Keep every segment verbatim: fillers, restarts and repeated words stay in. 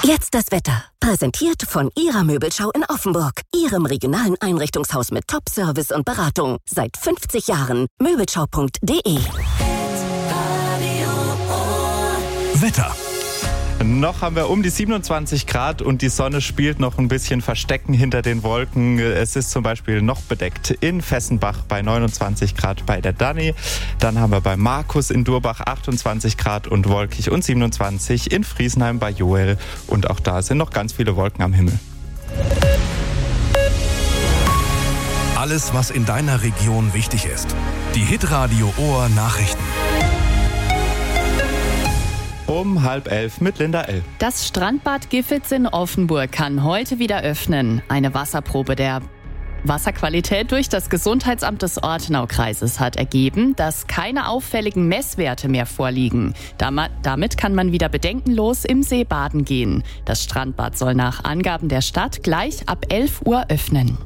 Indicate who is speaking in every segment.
Speaker 1: Jetzt das Wetter. Präsentiert von Ihrer Möbelschau in Offenburg. Ihrem regionalen Einrichtungshaus mit Top-Service und Beratung. Seit fünfzig Jahren. Möbelschau punkt de.
Speaker 2: Wetter.
Speaker 3: Noch haben wir um die siebenundzwanzig Grad und die Sonne spielt noch ein bisschen Verstecken hinter den Wolken. Es ist zum Beispiel noch bedeckt in Fessenbach bei neunundzwanzig Grad bei der Dani. Dann haben wir bei Markus in Durbach achtundzwanzig Grad und wolkig und siebenundzwanzig in Friesenheim bei Joel. Und auch da sind noch ganz viele Wolken am Himmel.
Speaker 2: Alles, was in deiner Region wichtig ist. Die Hitradio Ohr Nachrichten.
Speaker 3: Um halb elf mit Linda L.
Speaker 4: Das Strandbad Giffitz in Offenburg kann heute wieder öffnen. Eine Wasserprobe der Wasserqualität durch das Gesundheitsamt des Ortenaukreises hat ergeben, dass keine auffälligen Messwerte mehr vorliegen. Damit kann man wieder bedenkenlos im See baden gehen. Das Strandbad soll nach Angaben der Stadt gleich ab elf Uhr öffnen.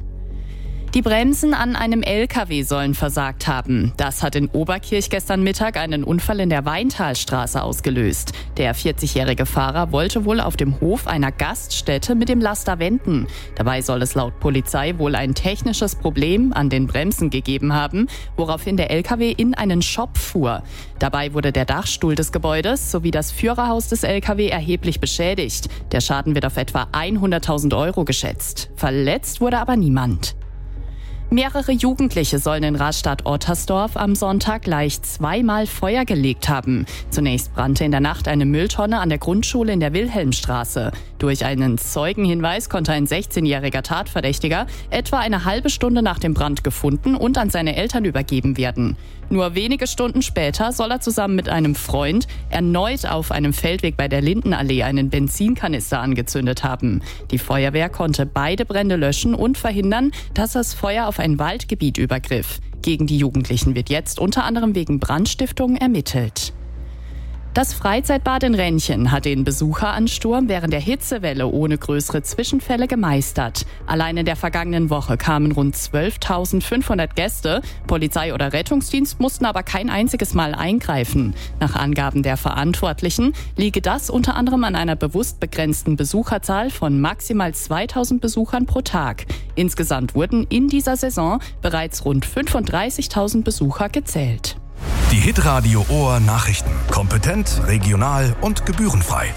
Speaker 4: Die Bremsen an einem L K W sollen versagt haben. Das hat in Oberkirch gestern Mittag einen Unfall in der Weintalstraße ausgelöst. Der vierzigjährige Fahrer wollte wohl auf dem Hof einer Gaststätte mit dem Laster wenden. Dabei soll es laut Polizei wohl ein technisches Problem an den Bremsen gegeben haben, woraufhin der L K W in einen Shop fuhr. Dabei wurde der Dachstuhl des Gebäudes sowie das Führerhaus des L K W erheblich beschädigt. Der Schaden wird auf etwa hunderttausend Euro geschätzt. Verletzt wurde aber niemand. Mehrere Jugendliche sollen in Rastatt-Ottersdorf am Sonntag gleich zweimal Feuer gelegt haben. Zunächst brannte in der Nacht eine Mülltonne an der Grundschule in der Wilhelmstraße. Durch einen Zeugenhinweis konnte ein sechzehnjähriger Tatverdächtiger etwa eine halbe Stunde nach dem Brand gefunden und an seine Eltern übergeben werden. Nur wenige Stunden später soll er zusammen mit einem Freund erneut auf einem Feldweg bei der Lindenallee einen Benzinkanister angezündet haben. Die Feuerwehr konnte beide Brände löschen und verhindern, dass das Feuer auf ein Waldgebiet übergriff. Gegen die Jugendlichen wird jetzt unter anderem wegen Brandstiftung ermittelt. Das Freizeitbad in Rennchen hat den Besucheransturm während der Hitzewelle ohne größere Zwischenfälle gemeistert. Allein in der vergangenen Woche kamen rund zwölftausendfünfhundert Gäste. Polizei oder Rettungsdienst mussten aber kein einziges Mal eingreifen. Nach Angaben der Verantwortlichen liege das unter anderem an einer bewusst begrenzten Besucherzahl von maximal zweitausend Besuchern pro Tag. Insgesamt wurden in dieser Saison bereits rund fünfunddreißigtausend Besucher gezählt.
Speaker 2: Die Hitradio Ohr Nachrichten. Kompetent, regional und gebührenfrei.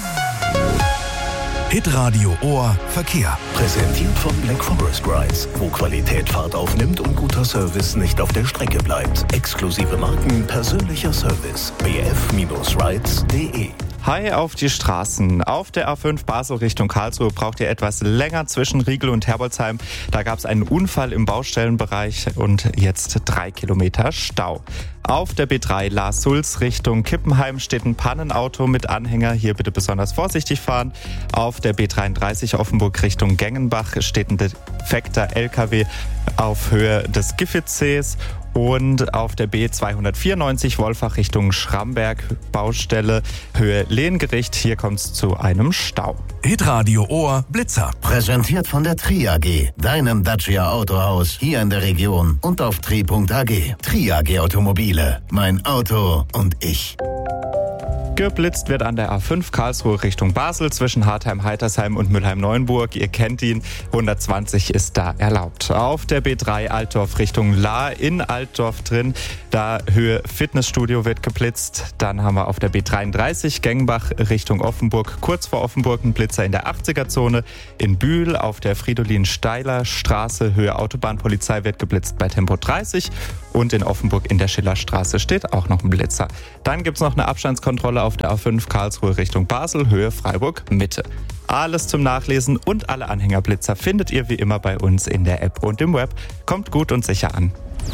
Speaker 2: Hitradio Ohr Verkehr.
Speaker 5: Präsentiert von Black Forest Rides, wo Qualität Fahrt aufnimmt und guter Service nicht auf der Strecke bleibt. Exklusive Marken, persönlicher Service. b f rides punkt de.
Speaker 3: Hi auf die Straßen. Auf der A fünf Basel Richtung Karlsruhe braucht ihr etwas länger zwischen Riegel und Herbolzheim. Da gab es einen Unfall im Baustellenbereich und jetzt drei Kilometer Stau. Auf der B drei Lars-Sulz Richtung Kippenheim steht ein Pannenauto mit Anhänger. Hier bitte besonders vorsichtig fahren. Auf der B dreiunddreißig Offenburg Richtung Gengenbach steht ein defekter L K W auf Höhe des Giffitz-Sees. Und auf der B zweihundertvierundneunzig Wolfach Richtung Schramberg Baustelle Höhe Lehngericht. Hier kommt es zu einem Stau.
Speaker 2: Hitradio Ohr Blitzer.
Speaker 5: Präsentiert von der Tri A G, deinem Dacia Autohaus hier in der Region und auf tri punkt a g. Tri A G Automobile, mein Auto und ich.
Speaker 3: Geblitzt wird an der A fünf Karlsruhe Richtung Basel zwischen Hartheim-Heitersheim und Mülheim-Neuenburg. Ihr kennt ihn, hundertzwanzig ist da erlaubt. Auf der B drei Altdorf Richtung Lahr in Altdorf drin, da Höhe Fitnessstudio wird geblitzt. Dann haben wir auf der B dreiunddreißig Gengenbach Richtung Offenburg, kurz vor Offenburg ein Blitzer in der achtziger-Zone. In Bühl auf der Fridolin-Steiler Straße Höhe Autobahnpolizei wird geblitzt bei Tempo dreißig. Und in Offenburg in der Schillerstraße steht auch noch ein Blitzer. Dann gibt es noch eine Abstandskontrolle auf der A fünf Karlsruhe Richtung Basel, Höhe Freiburg Mitte. Alles zum Nachlesen und alle Anhängerblitzer findet ihr wie immer bei uns in der App und im Web. Kommt gut und sicher an.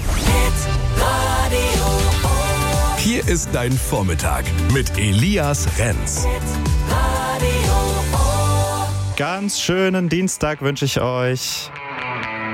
Speaker 2: Hier ist dein Vormittag mit Elias Renz.
Speaker 3: Ganz schönen Dienstag wünsche ich euch.